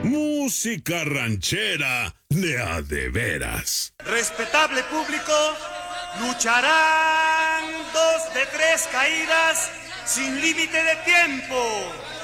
Música ranchera de a de veras. Respetable público, lucharán dos de tres caídas sin límite de tiempo.